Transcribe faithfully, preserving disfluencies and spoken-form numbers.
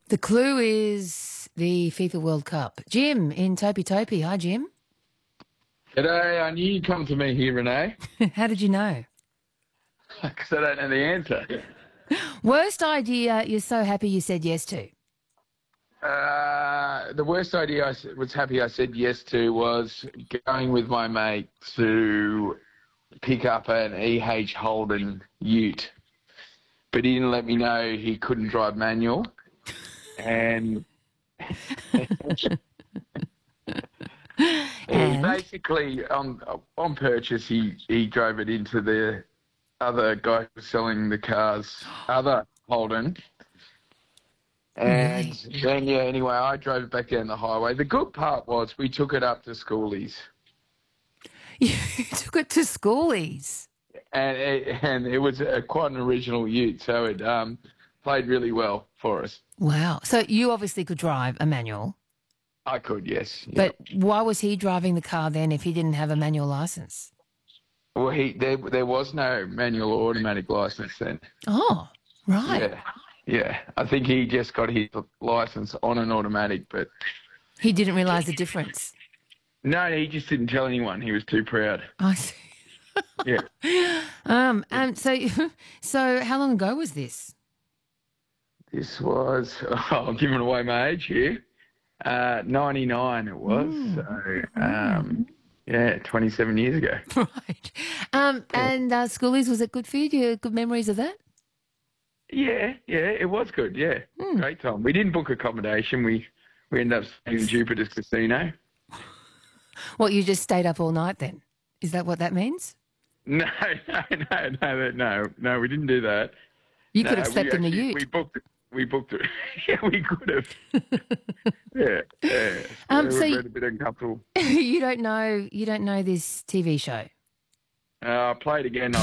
The clue is the FIFA World Cup. Jim in Topi Topi. Hi, Jim. G'day, I knew you'd come to me here, Renee, How did you know? because I don't know the answer. Worst idea you're so happy you said yes to? Uh, the worst idea I s- was happy I said yes to was going with my mate to pick up an E H Holden ute, but he didn't let me know he couldn't drive manual, and he And? basically, on on purchase, he, he drove it into the other guy who was selling the cars, other Holden. And Really? then, yeah, anyway, I drove it back down the highway. The good part was we took it up to schoolies. You took it to schoolies. And it, and it was a, quite an original ute, so it um, played really well for us. Wow. So you obviously could drive a manual, I could, yes. Yeah. but why was he driving the car then if he didn't have a manual licence? Well, he there there was no manual or automatic license then. Oh, right. Yeah, yeah. I think he just got his license on an automatic, but He didn't realise the difference. no, he just didn't tell anyone. He was too proud. I see. Yeah. Um, um, so, so how long ago was this? This was, oh, I'm giving away my age here. Uh, ninety-nine it was. So, um, yeah, twenty-seven years ago. Right. Um, and uh, schoolies, was it good for you? Do you have good memories of that? Yeah, yeah, it was good. Yeah, great time. We didn't book accommodation. We we ended up staying in Jupiter's Casino. What, you just stayed up all night then? Is that what that means? No, no, no, no, no, no. We didn't do that. You No, could have we slept in the actually- ute. We booked. We booked it. Yeah, we could have. Yeah, yeah. Um, It so was you- a bit uncomfortable. you don't know. You don't know this T V show. Uh, I played again.